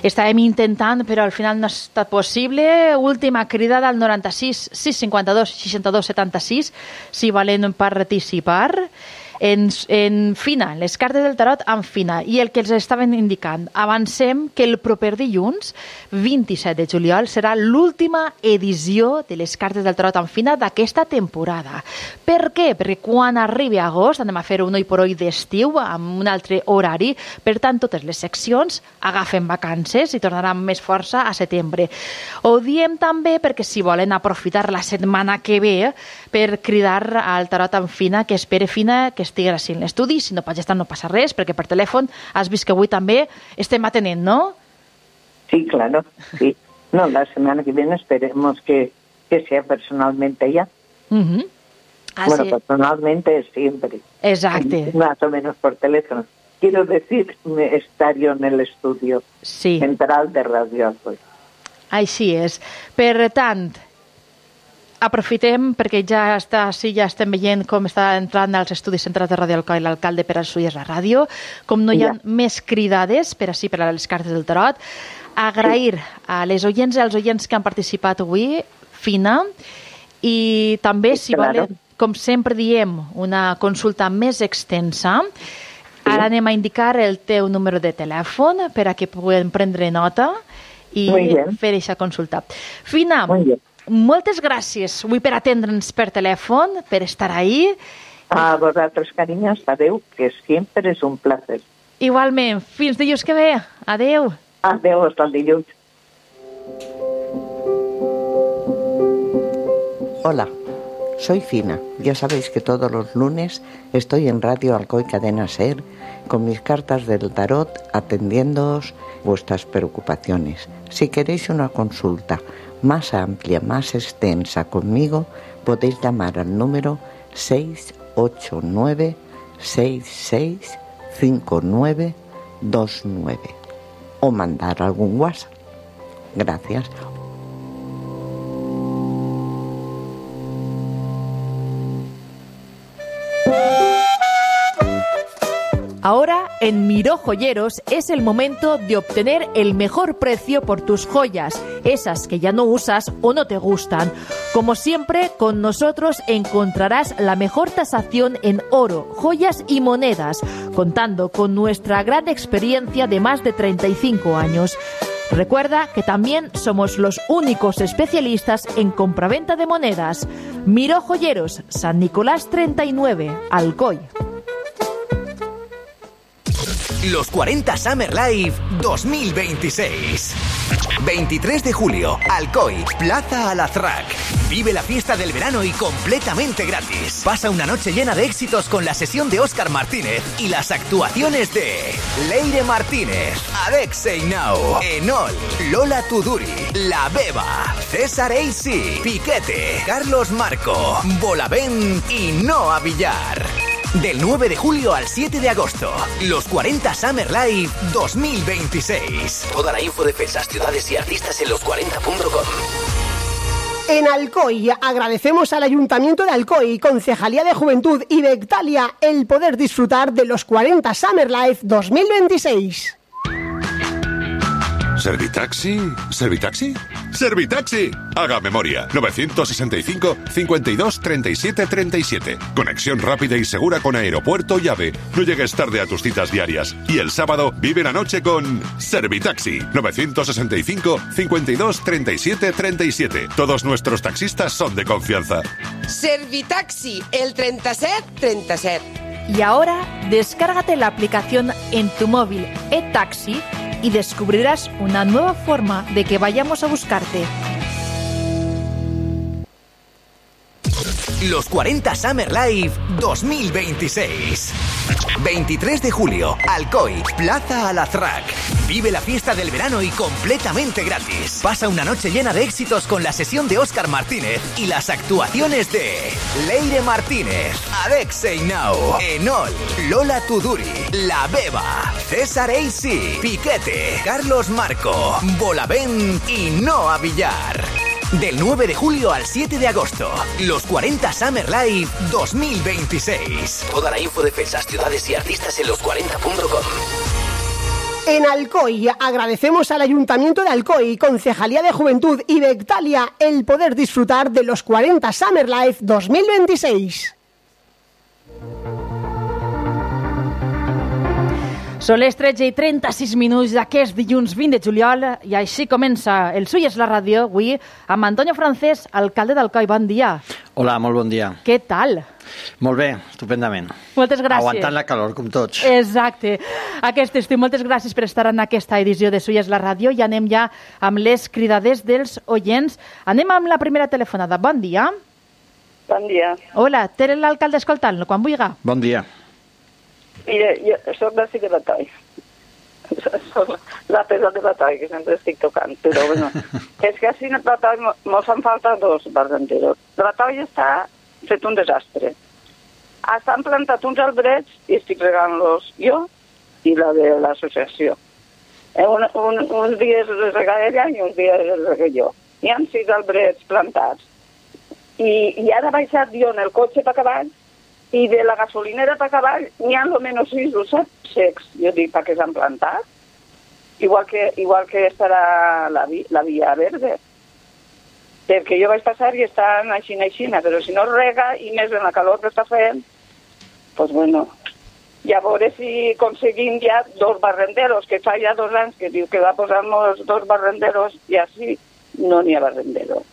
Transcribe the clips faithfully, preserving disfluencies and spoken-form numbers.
Estàvem intentant, però al final no ha estat possible. Última cridada al noranta-sis sis cinquanta-dos seixanta-dos setanta-sis si volen participar. En, en fina, les cartes del tarot en fina, i el que els estaven indicant, avancem que el proper dilluns vint-i-set de juliol serà l'última edició de les cartes del tarot en fina d'aquesta temporada. Per què? Perquè quan arribi agost anem a fer un oi por oi d'estiu amb un altre horari, per tant totes les seccions agafen vacances i tornaran més força a setembre. Ho diem també perquè si volen aprofitar la setmana que ve per cridar al tarot en fina, que espere fina, que estigui així en l'estudi, si no pot estar no passa res, perquè per telèfon has vist que avui també estem atenent, ¿no? Sí, claro, sí. No, la semana que viene esperemos que, que sea personalmente ya. Uh-huh. Bueno, personalmente siempre. Exacte. Más o menos por teléfono. Quiero decir, estar yo en el estudio sí. central de Radio Alcoy. Així és. Per tant, aprofitem perquè ja està, sí, ja estem veient com està entrant als estudis centrals de Radio Alcoy l'alcalde per als Ulles la ràdio, com no hi ha ja. més cridades per així per a les cartes del tarot. Agrair a les oients i als oients que han participat avui, Fina, i també, sí, si claro. volen, com sempre diem, una consulta més extensa. Sí. Ara anem a indicar el teu número de telèfon per a que puguem prendre nota i fer aquesta consulta. Fina, moltes gràcies avui per atendre'ns per telèfon, per estar ahí. A vosaltres, cariños, adeu, que sempre és un placer. Igualment, fins dilluns que ve. Adeu. Adeu, hasta el dilluns. Hola, soy Fina. Ya sabéis que todos los lunes estoy en Radio Alcoy Cadena Ser con mis cartas del tarot atendiéndoos vuestras preocupaciones. Si queréis una consulta más amplia, más extensa conmigo, podéis llamar al número seis ocho nueve seis seis cinco nueve dos nueve o mandar algún WhatsApp. Gracias. Ahora, en Miró Joyeros es el momento de obtener el mejor precio por tus joyas, esas que ya no usas o no te gustan. Como siempre, con nosotros encontrarás la mejor tasación en oro, joyas y monedas, contando con nuestra gran experiencia de más de treinta y cinco años. Recuerda que también somos los únicos especialistas en compraventa de monedas. Miró Joyeros, San Nicolás treinta y nueve, Alcoy. Los cuarenta Summer Live dos mil veintiséis. veintitrés de julio, Alcoy, Plaza Alazraq. Vive la fiesta del verano y completamente gratis. Pasa una noche llena de éxitos con la sesión de Óscar Martínez y las actuaciones de Leire Martínez, Alexei Nau, Enol, Lola Tuduri, La Beba, César A C, Piquete, Carlos Marco, Bolavent y Noa Villar. Del nueve de julio al siete de agosto, los cuarenta Summer Live dos mil veintiséis. Toda la info de fechas, ciudades y artistas en los cuarenta punto com. En Alcoy agradecemos al Ayuntamiento de Alcoy, Concejalía de Juventud y Bectalia el poder disfrutar de los cuarenta Summer Live dos mil veintiséis. ¿Servitaxi? ¿Servitaxi? ¡Servitaxi! Haga memoria. novecientos sesenta y cinco, cincuenta y dos, treinta y siete, treinta y siete. Conexión rápida y segura con aeropuerto y AVE. No llegues tarde a tus citas diarias. Y el sábado vive la noche con Servitaxi. novecientos sesenta y cinco, cincuenta y dos, treinta y siete, treinta y siete. Todos nuestros taxistas son de confianza. Servitaxi, el treinta y siete, treinta y siete. Y ahora, descárgate la aplicación en tu móvil eTaxi y descubrirás una nueva forma de que vayamos a buscarte. Los cuarenta Summer Live dos mil veintiséis. veintitrés de julio, Alcoy, Plaza Alazraq. Vive la fiesta del verano y completamente gratis. Pasa una noche llena de éxitos con la sesión de Óscar Martínez y las actuaciones de Leire Martínez, Alexei Nau, Enol, Lola Tuduri, La Beba, César A C, Piquete, Carlos Marco, Bolavent y Noa Villar. Del nueve de julio al siete de agosto, los cuarenta Summer Live dos mil veintiséis. Toda la info de fechas, ciudades y artistas en los cuarenta punto com. En Alcoy agradecemos al Ayuntamiento de Alcoy, Concejalía de Juventud y Bectalia el poder disfrutar de los cuarenta Summer Life dos mil veintiséis. Són les tretze i trenta-sis minuts d'aquest dilluns vint de juliol i així comença el Suy és la ràdio, avui amb Antonio Francés, alcalde d'Alcoi. Bon dia. Hola, molt bon dia. Què tal? Molt bé, estupendament. Moltes gràcies. Aguantant la calor, com tots. Exacte. Aquest estiu, moltes gràcies per estar en aquesta edició de Suy és la ràdio i anem ja amb les cridades dels oients. Anem amb la primera telefonada. Bon dia. Bon dia. Hola, té l'alcalde escoltant-lo, quan vulga. Bon dia. Mira, jo soc d'ací de Batall. Soc la pesa de Batall, que sempre estic tocant. Però, bueno, és que així a Batall mos fan falta dos barrenderos. Batall està fet un desastre. Estan plantat uns albrets i estic regant-los jo i la de l'associació. Un, un, uns dies els rega ella i uns dies els rega jo. Hi ha sis albrets plantats. I, i ara he baixat jo en el cotxe per cavall i de la gasolinera per cavall n'hi ha almenys sis o set secs. Jo dic, per què s'han plantat? Igual que, igual que estarà la, vi, la via verde. Perquè jo vaig passar i estan així, així, però si no rega i més en la calor que està fent, doncs bueno, ja veure si aconseguim ja dos barrenderos, que fa ja dos anys que diu que va posar-nos dos barrenderos i així no n'hi ha barrenderos.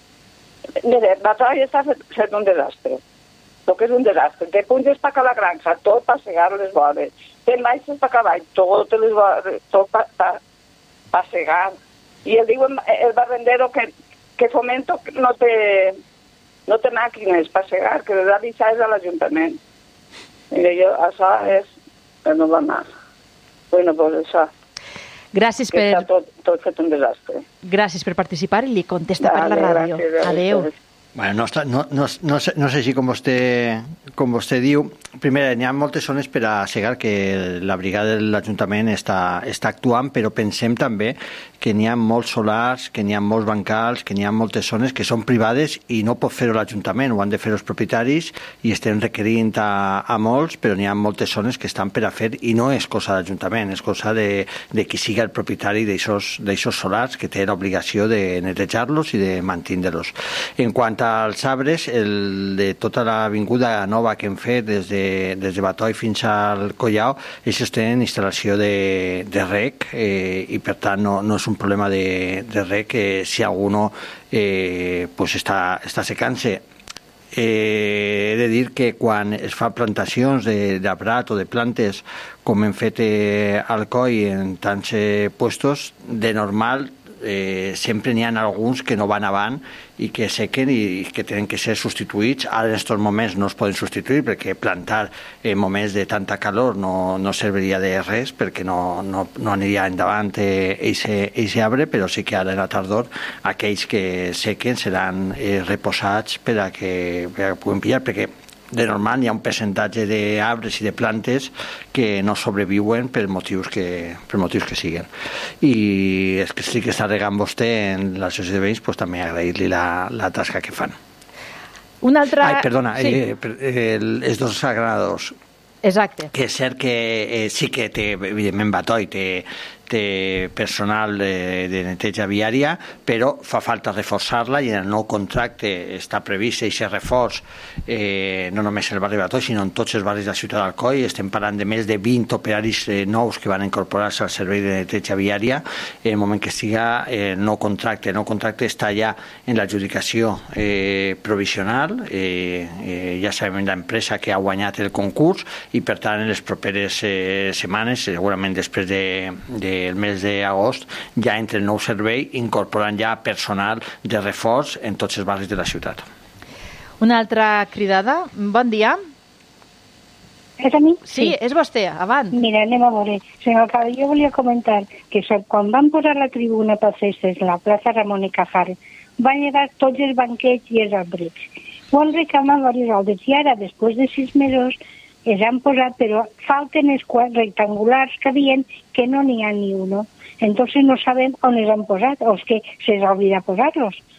Mira, la tralla està fet, fet un desastre. Lo que és un desastre. Te punges per a la granja, tot per segar les vores. Te baixes per cavall, tot, les vores, tot per pa, pa segar. I el diu el barrendero que, que Fomento no té, no té màquines per segar, que les ha deixat a l'Ajuntament. Mira, jo, això és que no va mal. Bueno, doncs això. Gràcies per... Està tot, tot fet un desastre. Gràcies per participar i li contesta per la ràdio. Adéu. Bueno, no, està, no, no, no, sé, no sé si com vostè, com vostè diu, primer, n'hi ha moltes zones per a segar que la brigada de l'Ajuntament està, està actuant, però pensem també que n'hi ha molts solars, que n'hi ha molts bancals, que n'hi ha moltes zones que són privades i no pot fer-ho l'Ajuntament, ho han de fer els propietaris i estem requerint a, a molts, però n'hi ha moltes zones que estan per a fer i no és cosa de l'Ajuntament, és cosa de, de qui siga el propietari d'aixòs solars que té l'obligació de netejar-los i de mantenir-los. En quant als arbres, el de tota l'avinguda nova que hem fet des de, des de Batoi fins al Collao, ells tenen instal·lació de, de rec eh, i per tant no, no és un problema de, de rec que si alguno eh, pues està, està secant-se. Eh, he de dir que quan es fa plantacions d'arbrat o de plantes com hem fet eh, al Coi en tants eh, puestos, de normal eh, sempre n'hi ha alguns que no van avant i que sequen i que tenen que ser substituïts. Ara en aquests moments no es poden substituir perquè plantar en moments de tanta calor no, no serviria de res perquè no, no, no aniria endavant aquest arbre, però sí que ara en la tardor aquells que sequen seran eh, reposats per a que, per a que puguin pillar, perquè de normal hi ha un percentatge d'arbres i de plantes que no sobreviuen per motius que, per motius que siguen. I és que sí que està regant vostè en l'associació de veïns, doncs també agrair-li la, la tasca que fan. Una altra... Ai, perdona, sí. eh, eh, els dos agranadors. Exacte. Que és cert que eh, sí que té, evidentment, Batoi, té, té personal de, de neteja viària, però fa falta reforçar-la i en el nou contracte està previst aquest reforç eh, no només en el barri de Batoi, sinó en tots els barris de la ciutat d'Alcoi. Estem parlant de més de vint operaris eh, nous que van incorporar-se al servei de neteja viària en el moment que estiga el eh, nou contracte. El nou contracte està ja en l'adjudicació eh, provisional, eh, eh, ja sabem l'empresa que ha guanyat el concurs i per tant en les properes eh, setmanes, segurament després de, de el mes d'agost, ja entre el nou servei incorporant ja personal de reforç en tots els barris de la ciutat. Una altra cridada. Bon dia. És a mi? Sí, sí, és vostè, avant. Mira, anem a veure. Senyor alcalde, jo volia comentar que quan van posar la tribuna per festes a la plaça Ramon i Cajal, van llevar tots els banquets i els albrets. Ho han reclamat diversos altres i ara, després de sis mesos, es han posat, però falten els rectangulars que havien que no n'hi ha ni uno. Entonces no sabem on els han posat, o és que se les ha olvidat posar-los.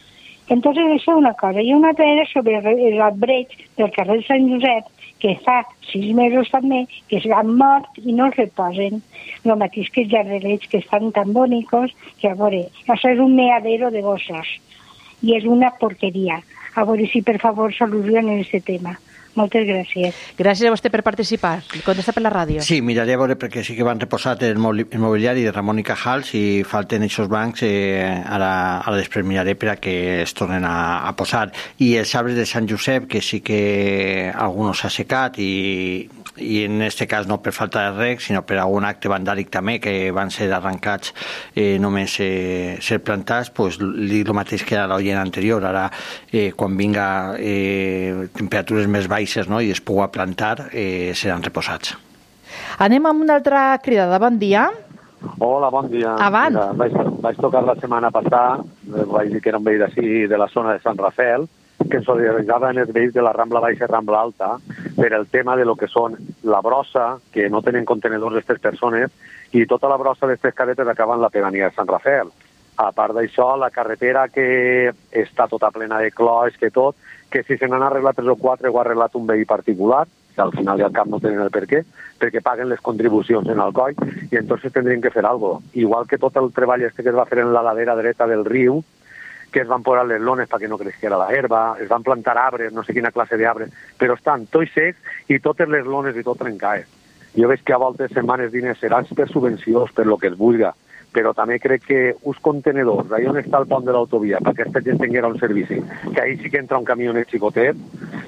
Entonces, això és una cosa. I una altra era sobre el breig del carrer de Sant Josep, que fa sis mesos també, que s'han mort i no els reposen. El mateix que els jardinets, que estan tan bonicos, que a veure, això és un meadero de gossos. I és una porqueria. A veure si, per favor, solucionen aquest tema. Moltes gràcies. Gràcies a vostè per participar. Contesta per la ràdio. Sí, miraré a veure, perquè sí que van reposat el mobiliari de Ramon i Cajal. Si falten aquests bancs, eh, ara, ara després miraré per a que es tornen a, a posar. I els arbres de Sant Josep, que sí que alguns s'ha secat i, i en aquest cas no per falta de reg, sinó per algun acte vandàlic també, que van ser arrencats eh, només eh, ser plantats, pues, li el mateix que a l'oient anterior. Ara, eh, quan vinga eh, temperatures més baixes, no, i es pugui plantar, eh, seran reposats. Anem amb una altra cridada. Bon dia. Hola, bon dia. Avant. Mira, vaig, vaig tocar la setmana passada, vaig dir que era un veí d'ací, de la zona de Sant Rafael, que ens organitzaven els veïns de la Rambla Baixa i Rambla Alta per el tema de lo que són la brossa, que no tenen contenedors d'aquestes persones, i tota la brossa d'aquestes caretes acaba en la pedania de Sant Rafael. A part d'això, la carretera que està tota plena de clois, que tot, que si se n'han arreglat tres o quatre ho ha arreglat un veí particular, que al final i al cap no tenen el per què, perquè paguen les contribucions en Alcoi, i entonces tindrien que fer alguna cosa. Igual que tot el treball este que es va fer en la ladera dreta del riu, que es van posar les lones perquè no creixera la herba, es van plantar arbres, no sé quina classe d'arbres, però estan tots secs i totes les lones i tot trencades. Jo veig que a voltes se'n van els diners, seran per subvencions, per lo que es vulga, però també crec que uns contenedors, allà on està el pont de l'autovia, perquè aquesta gent tinguera un servici, que ahí sí que entra un camionet xicotet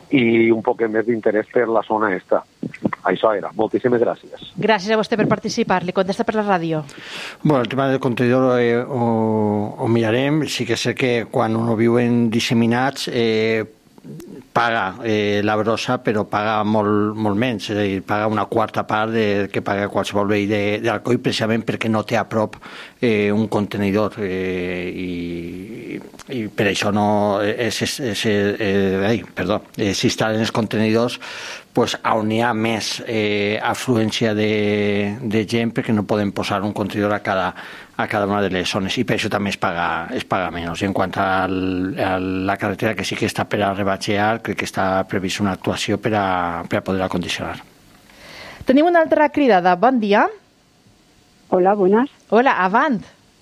i un poc més d'interès per la zona esta. Això era. Moltíssimes gràcies. Gràcies a vostè per participar. Li contesta per la ràdio. Bueno, el tema del contenidor eh, ho, ho mirarem. Sí que sé que quan uno viuen disseminats eh, paga eh, la brossa, però paga molt, molt menys, és a dir, paga una quarta part del que paga qualsevol veí d'Alcoi, precisament perquè no té a prop eh, un contenidor eh, i, i per això no és, és, és, eh, ai, perdó, eh, s'instal·len els contenidors pues, on hi ha més eh, afluència de, de gent, perquè no poden posar un contenidor a cada, a cada una de les zones, i per això també es paga, es paga menys. En quant a la carretera, que sí que està per a rebatxear, crec que està prevista una actuació per a, per a poder acondicionar. Tenim una altra cridada. Bon dia. Hola, buenas. Hola, avant.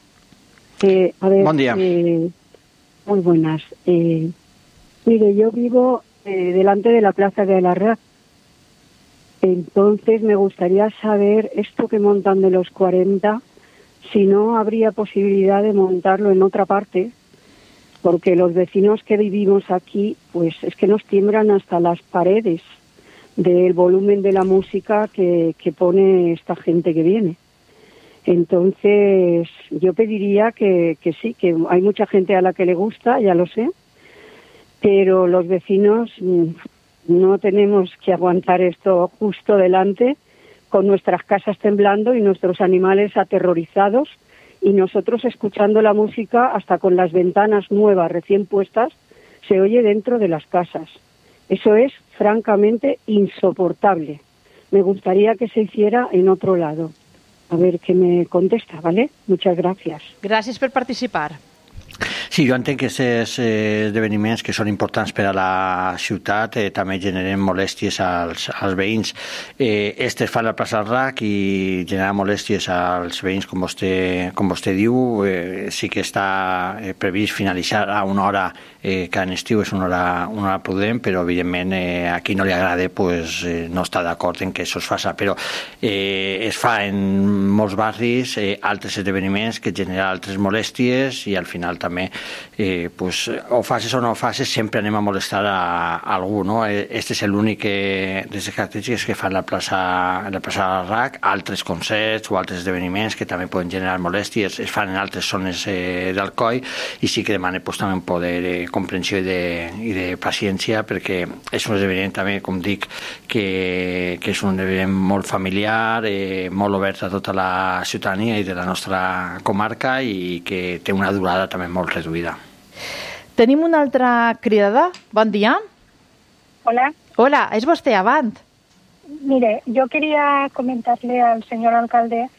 Eh, a ver, bon día. Eh, muy buenas. Eh, mire, yo vivo eh, delante de la Plaza de Alarraq. Entonces me gustaría saber esto que montan de los cuarenta, si no habría posibilidad de montarlo en otra parte, porque los vecinos que vivimos aquí, pues es que nos tiemblan hasta las paredes del volumen de la música que, que pone esta gente que viene. Entonces yo pediría que, que sí, que hay mucha gente a la que le gusta, ya lo sé, pero los vecinos no tenemos que aguantar esto justo delante, con nuestras casas temblando y nuestros animales aterrorizados, y nosotros escuchando la música hasta con las ventanas nuevas recién puestas, se oye dentro de las casas. Eso es francamente insoportable. Me gustaría que se hiciera en otro lado. A ver qué me contesta, ¿vale? Muchas gracias. Gràcies per participar. Sí, jo entenc que aquests eh, esdeveniments que són importants per a la ciutat eh, també generen molèsties als, als veïns. Eh, este es fa a la plaça Alarraq i genera molèsties als veïns, com vostè, com vostè diu. Eh, sí que està eh, previst finalitzar a una hora eh, que en estiu és una hora, una hora prudent, però evidentment eh, a qui no li agrada pues, eh, no està d'acord en que això es faça. Però eh, es fa en molts barris eh, altres esdeveniments que generen altres molèsties i al final també eh, pues, o faces o no faces sempre anem a molestar a, a algú, no? Este és l'únic de les característiques que fan la plaça, la plaça Alarraq. Altres concerts o altres esdeveniments que també poden generar molèsties es fan en altres zones eh, d'Alcoi, i sí que demana pues, també un poder de comprensió i de, i de paciència, perquè és un esdeveniment també, com dic, que, que és un esdeveniment molt familiar, eh, molt obert a tota la ciutadania i de la nostra comarca, i que té una durada també molt reduïda. Tenim una altra cridada. Bon dia. Hola. Hola, és vostè, avant. Mire, yo quería comentarle al señor alcalde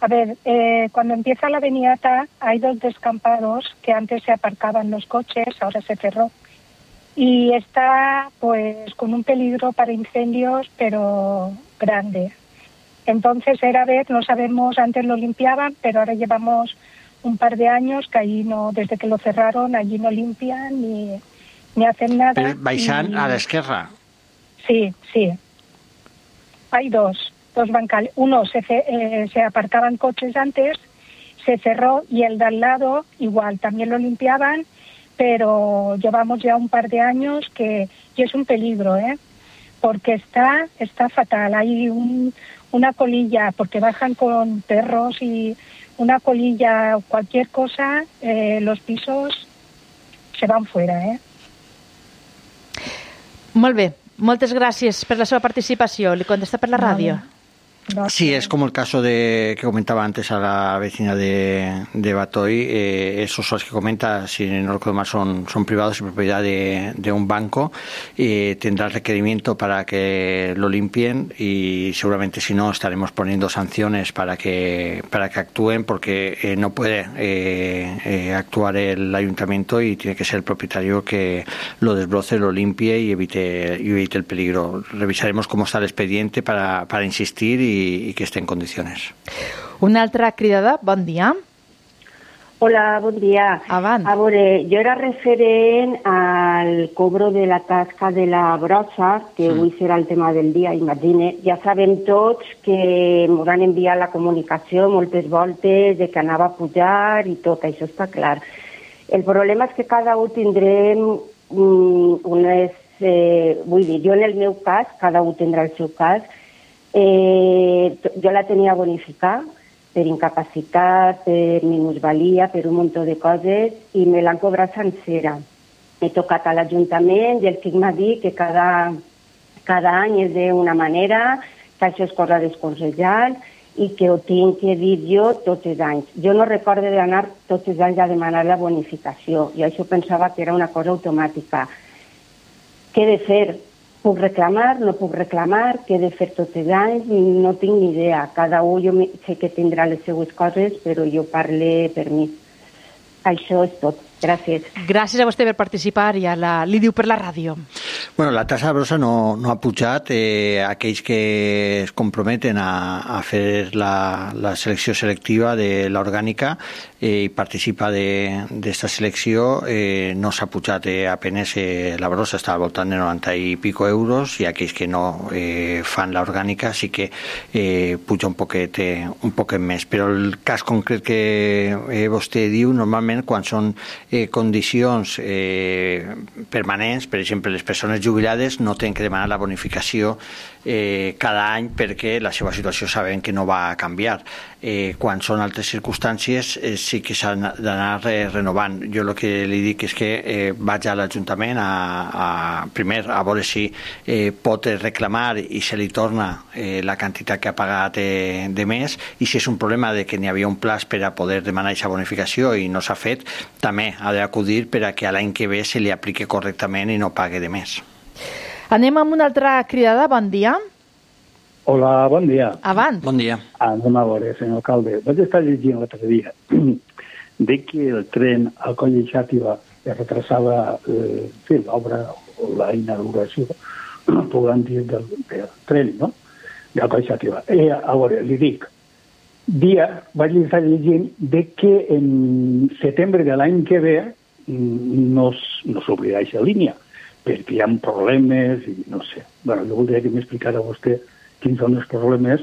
A ver, eh, cuando empieza la Beniata hay dos descampados que antes se aparcaban los coches, ahora se cerró. Y está pues con un peligro para incendios, pero grande. Entonces era ver, no sabemos, antes lo limpiaban, pero ahora llevamos un par de años que allí no, desde que lo cerraron, allí no limpian ni, ni hacen nada. Pero baixan y... a la esquerra. Sí, sí. Hay dos. Dos bancales. Uno se, eh, se aparcaban coches antes, se cerró, y el de al lado igual, también lo limpiaban, pero llevamos ya un par de años que y es un peligro, ¿eh? Porque está está fatal. Hay un, una colilla, porque bajan con perros y una colilla, cualquier cosa, eh, los pisos se van fuera, ¿eh? Molt bé. Moltes gràcies per la seva participació. Li contesta per la ràdio. Sí, es como el caso de que comentaba antes a la vecina de, de Batoy. Eh, esos los que comenta, si no recuerdo mal, son, son privados y propiedad de, de un banco. Eh, tendrá requerimiento para que lo limpien y seguramente si no estaremos poniendo sanciones para que para que actúen, porque eh, no puede eh, eh, actuar el ayuntamiento y tiene que ser el propietario que lo desbroce, lo limpie y evite, y evite el peligro. Revisaremos cómo está el expediente para, para insistir y i que esté en condicions. Una altra cridada, bon dia. Hola, bon dia. Avant. A veure, jo era referent al cobro de la tasca de la brossa, que mm. avui serà el tema del dia, imagine. Ja sabem tots que ens han enviat la comunicació moltes voltes de que anava a pujar i tot, això està clar. El problema és que cada un tindrem mm, unes... Eh, vull dir, jo en el meu cas, cada un tindrà el seu cas. Eh, jo la tenia bonificar per incapacitat, per minusvalia, per un munt de coses, i me l'han cobrat sencera. He tocat a l'Ajuntament i el que m'ha dit que cada, cada any és d'una manera, que això és cosa desconsellada i que ho tinc que dir jo tots els anys. Jo no recordo d'anar tots els anys a demanar la bonificació, i això pensava que era una cosa automàtica. Què he de fer? Puc reclamar, no puc reclamar, què he de fer tots els anys? No tinc ni idea. Cada un jo sé que tindrà les seues coses, però jo parle per mi. Això és tot. Gràcies. Gràcies a vostè per participar i a la, li diu per la ràdio. Bueno, la tasa de brossa no, no ha pujat. Eh, aquells que es comprometen a, a fer la, la selecció selectiva de l'orgànica eh, i participa d'esta selecció, eh, no s'ha pujat eh, apenas eh, la brossa, està al voltant de noranta i pico euros, i aquells que no eh, fan l'orgànica sí que eh, puja un poquet, eh, un poquet més. Però el cas concret que eh, vostè diu, normalment quan són Eh, condicions eh, permanents, per exemple, les persones jubilades no tenen que demanar la bonificació eh, cada any perquè la seva situació sabem que no va a canviar. Eh, quan són altres circumstàncies eh, sí que s'han d'anar eh, renovant. Jo el que li dic és que eh, vaig a l'Ajuntament a, a, primer a veure si eh, pot reclamar i se li torna eh, la quantitat que ha pagat eh, de més, i si és un problema de que n'hi havia un plaç per a poder demanar aquesta bonificació i no s'ha fet, també ha d'acudir per a que a l'any que ve se li apliqui correctament i no pague de més. Anem amb una altra cridada. Bon dia. Hola, bon dia. Avant. Bon dia. Anem a veure, senyor alcalde. Vaig estar llegint l'altre dia de que el tren al Coll de Xàtiva es retrasava eh, fer l'obra o la inauguració, podem dir, del, del tren, no?, del Coll de Xàtiva. Eh, a veure, li dic, dia vaig estar llegint de que en setembre de l'any que ve no, no s'obrirà aquesta línia, perquè hi ha problemes i no sé. Bueno, jo voldria que m'explicara vostè quins són els problemes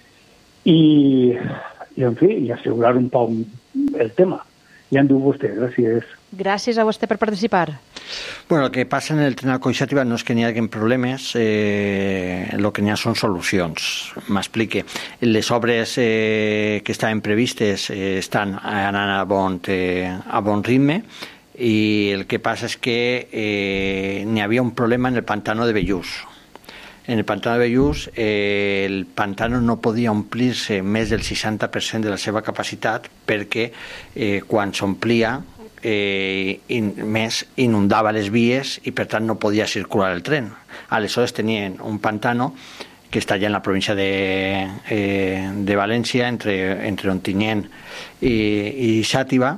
i, i en fi, i assegurar un poc el tema. Ja en diu vostè, gràcies. Gràcies a vostè per participar. Bueno, el que passa en el tren al Coll de Xàtiva no és que n'hi hagi problemes, eh, el que n'hi ha són solucions. M'explique. Les obres eh, que estaven previstes eh, estan anant a bon, eh, a bon ritme, i el que passa és que eh, n'hi havia un problema en el pantano de Bellús. En el pantano de Bellús eh, el pantano no podia omplir-se més del seixanta per cent de la seva capacitat perquè eh, quan s'omplia eh, in, més inundava les vies i per tant no podia circular el tren. Aleshores tenien un pantano que està allà en la província de, eh, de València, entre, entre Ontinyent i, i Xàtiva,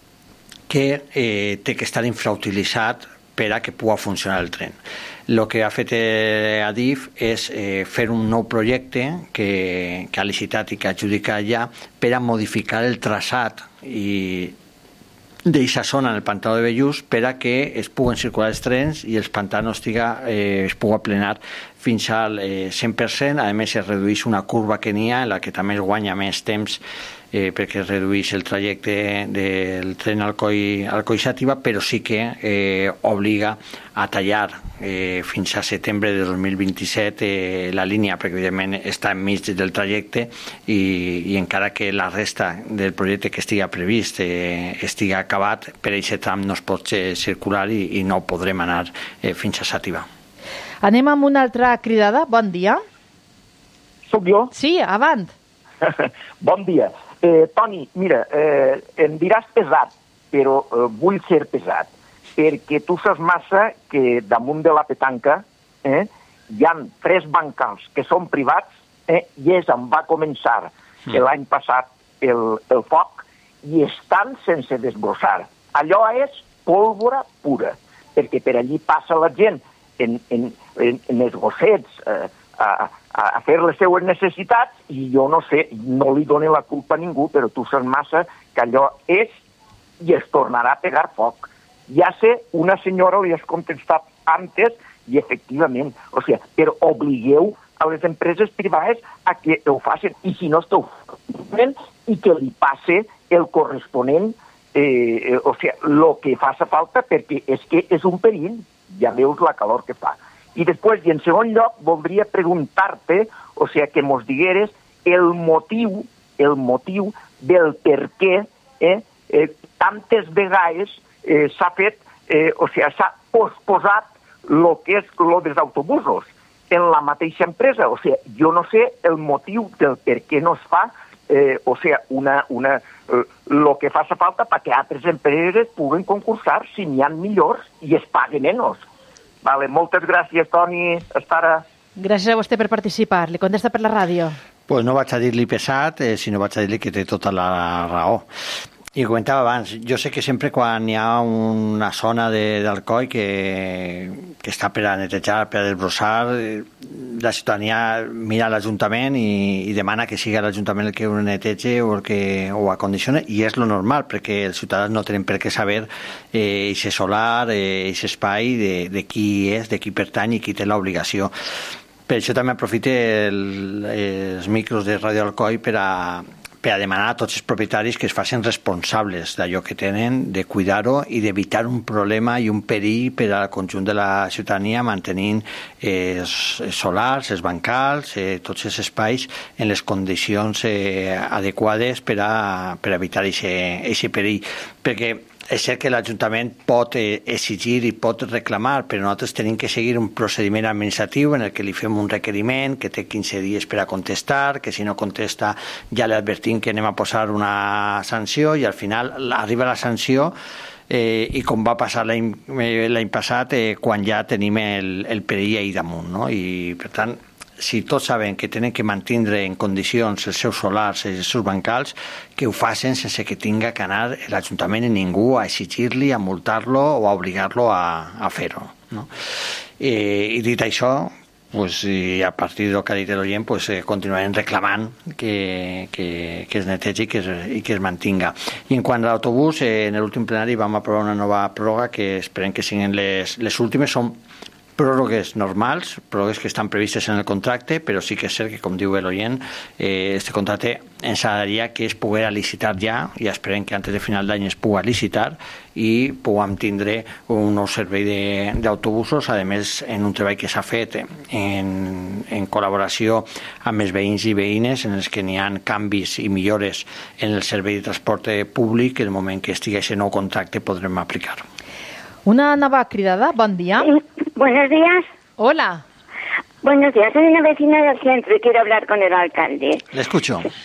que eh, té que estar infrautilitzat per a que pugui funcionar el tren. El que ha fet eh, Adif és eh, fer un nou projecte que, que ha licitat i que ha adjudicat ja per a modificar el traçat i d'aquesta zona en el pantà de Bellús per a que es puguen circular els trens i els pantanos estiga, eh, es pugui plenar fins al eh, cent per cent. A més, es redueix una curva que n'hi ha en la que també es guanya més temps eh, perquè es redueix el trajecte del tren Alcoi-Xàtiva, però sí que eh, obliga a tallar eh, fins a setembre de dos mil vint-i-set eh, la línia, perquè evidentment està enmig del trajecte i, i encara que la resta del projecte que estigui previst eh, estigui acabat, per aquest tram no es pot eh, circular i, i no podrem anar eh, fins a Xàtiva. Anem amb una altra cridada. Bon dia. Soc jo? Sí, avant. Bon dia. Eh, Toni, mira, eh, em diràs pesat, però eh, vull ser pesat, perquè tu saps massa que damunt de la petanca eh, hi ha tres bancals que són privats eh, i és on va començar mm. l'any passat el, el foc i estan sense desbrossar. Allò és pólvora pura, perquè per allí passa la gent en, en, en, en els gossets eh, a, a fer les seues necessitats i jo no sé, no li dono la culpa a ningú, però tu saps massa que allò és i es tornarà a pegar foc. Ja sé, una senyora li has contestat antes i efectivament, o sigui, però obligueu a les empreses privades a que ho facin i si no esteu fent i que li passe el corresponent, eh, o sigui, el que faci falta, perquè és que és un perill, ja veus la calor que fa. I després, i en segon lloc, voldria preguntar-te, o sigui, que mos digueres el motiu, el motiu del per què eh, eh, tantes vegades eh, s'ha fet, eh, o sigui, s'ha posposat el que és el dels autobusos en la mateixa empresa. O sigui, jo no sé el motiu del per què no es fa, eh, o sigui, una, una, eh, lo que faci falta perquè altres empreses puguen concursar si n'hi ha millors i es paguen menys. Vale, moltes gràcies, Toni. Hasta ara. Gràcies a vostè per participar. Li contesta per la ràdio. Pues no vaig a dir-li pesat, eh, sinó vaig a dir-li que té tota la raó. I ho comentava abans, jo sé que sempre quan hi ha una zona d'Alcoi que, que està per a netejar, per a desbrossar, la ciutadania mira l'Ajuntament i, i demana que sigui l'Ajuntament el que ho netege o el que ho acondiciona, i és lo normal, perquè els ciutadans no tenen per què saber eh, ese solar, eh, ese espai de, de qui és, de qui pertany i qui té l'obligació. Per això també aprofite el, els micros de Ràdio Alcoi per a per a demanar a tots els propietaris que es facin responsables d'allò que tenen, de cuidar-ho i d'evitar un problema i un perill per al conjunt de la ciutadania mantenint eh, els solars, els bancals, eh, tots els espais en les condicions eh, adequades per a, per a evitar aquest perill. Perquè és cert que l'Ajuntament pot eh, exigir i pot reclamar, però nosaltres tenim que seguir un procediment administratiu en el que li fem un requeriment que té quinze dies per a contestar, que si no contesta ja li advertim que anem a posar una sanció i al final arriba la sanció eh, i com va passar l'any l'any passat eh, quan ja tenim el, el perill ahí damunt, no? I per tant, si tots saben que tenen que mantenir en condicions els seus solars i els seus bancals, que ho facin sense que tinga que anar l'Ajuntament i ningú a exigir-li, a multar-lo o a obligar-lo a, a fer-ho. No? Eh, I dit això, pues, i a partir del que ha dit l'oient, pues, eh, continuarem reclamant que, que, que es netegi i que es, i que es mantinga. I en quant a l'autobús, eh, en l'últim plenari vam aprovar una nova pròrroga que esperem que siguin les, les últimes. Són pròrrogues normals, pròrrogues que estan previstes en el contracte, però sí que és cert que, com diu l'oient, eh, este contracte ens agradaria que es poguera licitar ja, i esperem que antes de final d'any es pugui licitar i puguem tindre un nou servei d'autobusos, a més en un treball que s'ha fet en, en col·laboració amb els veïns i veïnes en els que n'hi ha canvis i millores en el servei de transport públic, en el moment que estigui aquest nou contracte podrem aplicar. Una nova cridada, bon dia. Buenos días. Hola. Buenos días, soy una vecina del centro y quiero hablar con el alcalde. Le escucho.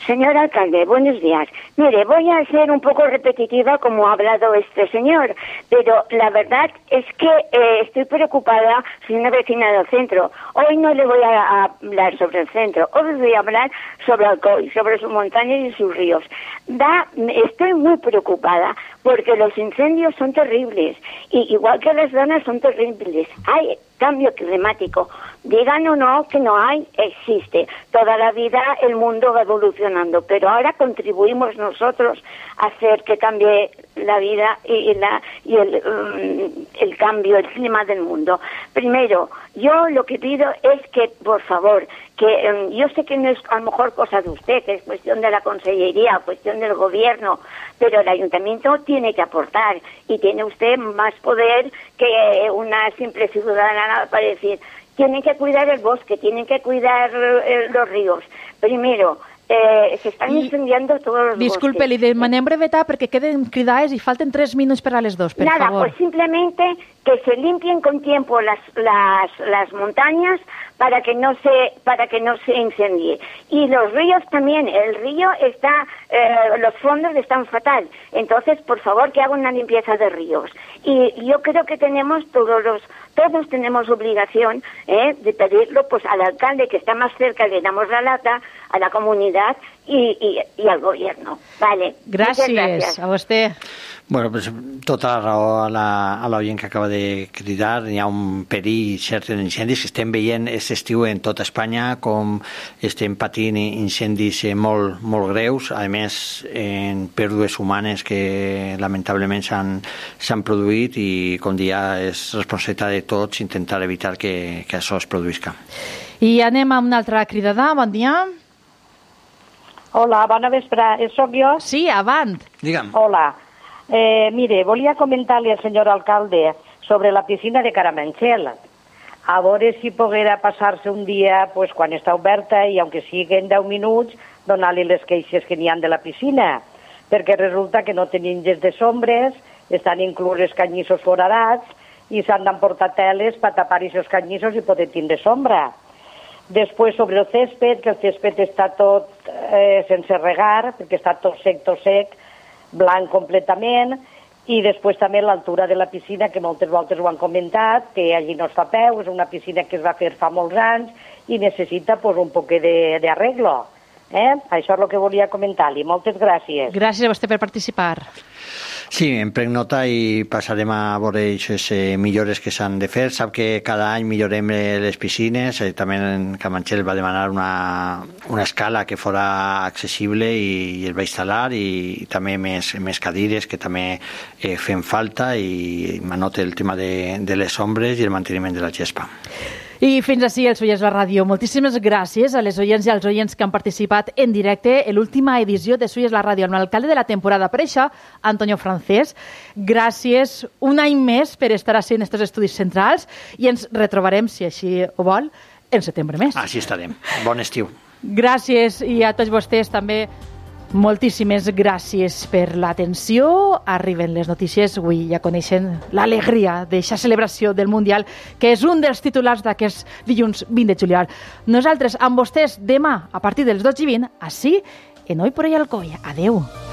Señor alcalde, buenos días. Mire, voy a ser un poco repetitiva como ha hablado este señor, pero la verdad es que eh, estoy preocupada, soy una vecina del centro. Hoy no le voy a, a hablar sobre el centro, hoy voy a hablar sobre Alcoy, sobre sus montañas y sus ríos. Da, estoy muy preocupada porque los incendios son terribles, y igual que las zonas son terribles. Hay cambio climático. Digan o no que no hay, existe. Toda la vida el mundo va evolucionando, pero ahora contribuimos nosotros a hacer que cambie la vida y, la, y el, um, el cambio, el clima del mundo. Primero, yo lo que pido es que, por favor, que um, yo sé que no es a lo mejor cosa de usted, que es cuestión de la consellería, cuestión del gobierno, pero el ayuntamiento tiene que aportar y tiene usted más poder que una simple ciudadana para decir, tienen que cuidar el bosque, tienen que cuidar eh, los ríos. Primero, eh, se están incendiando todos los Disculpe, bosques. li demanem brevetat perquè queden cridades i falten tres minuts per a les dos, per Nada, favor. pues simplemente que se limpien con tiempo las, las, las montañas para que no se para que no se incendie. Y los ríos también, el río está, eh, los fondos están fatal. Entonces, por favor, que hagan una limpieza de ríos. Y yo creo que tenemos todos los todos tenemos obligación eh, de pedirlo pues al alcalde que está más cerca, le damos la lata, a la comunidad y, y, y al gobierno. Vale. Gràcies, gràcies. a vostè. Bueno, pues, tota la raó a la, a l'oient que acaba de cridar. Hi ha un perill cert en incendis que estem veient aquest estiu en tota Espanya, com estem patint incendis molt, molt greus, a més en pèrdues humanes que lamentablement s'han produït, i com dia és responsabilitat de tots intentar evitar que, que això es produïsca. I anem a una altra cridada. Bon dia. Hola, bona vespre. Soc jo? Sí, avant. Digue'm. Hola. Eh, mire, volia comentar-li al senyor alcalde sobre la piscina de Carabanchel. A veure si poguera passar-se un dia pues, quan està oberta i, aunque siguin deu minuts, donar-li les queixes que n'hi ha de la piscina, perquè resulta que no tenim lles de sombres, estan inclús canyissos foradats i s'han d'emportar teles per tapar aquests canyissos i poder tindre sombra. Després, sobre el césped, que el césped està tot eh, sense regar, perquè està tot sec, tot sec, blanc completament, i després també l'altura de la piscina, que moltes voltes ho han comentat, que allí no es fa peu, és una piscina que es va fer fa molts anys i necessita pues, un poc d'arreglo. Eh? Això és el que volia comentar-li. Moltes gràcies. Gràcies a vostè per participar. Sí, en prenc nota i passarem a veure aquestes eh, millores que s'han de fer. Sap que cada any millorem les piscines, eh, també en Carabanchel va demanar una, una escala que fora accessible i, i es va instal·lar, i, i també més, més cadires que també eh, fem falta, i m'anota el tema de, de les ombres i el manteniment de la gespa. I fins així el Soies la Ràdio. Moltíssimes gràcies a les oients i als oients que han participat en directe en l'última edició de Soies la Ràdio amb l'alcalde de la temporada. Per això, Antonio Francés, gràcies un any més per estar així en estos estudis centrals, i ens retrobarem, si així ho vol, en setembre més. Així estarem. Bon estiu. Gràcies, i a tots vostès també moltíssimes gràcies per l'atenció. Arriben les notícies. Avui ja coneixen l'alegria d'aquesta celebració del Mundial, que és un dels titulars d'aquest dilluns vint de juliol. Nosaltres amb vostès demà a partir dels dotze i vint, així en Hoy por Hoy Alcoy. Adeu.